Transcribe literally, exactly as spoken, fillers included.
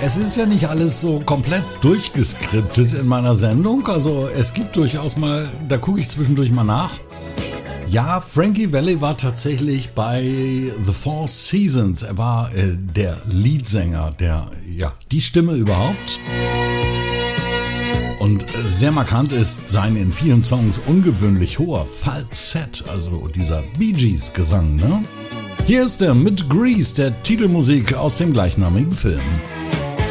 es ist ja nicht alles so komplett durchgeskriptet in meiner Sendung. Also es gibt durchaus mal, da gucke ich zwischendurch mal nach. Ja, Frankie Valli war tatsächlich bei The Four Seasons. Er war äh, der Leadsänger, der, ja, die Stimme überhaupt. Und sehr markant ist sein in vielen Songs ungewöhnlich hoher Falsett, also dieser Bee Gees Gesang, ne? Hier ist er mit Grease, der Titelmusik aus dem gleichnamigen Film.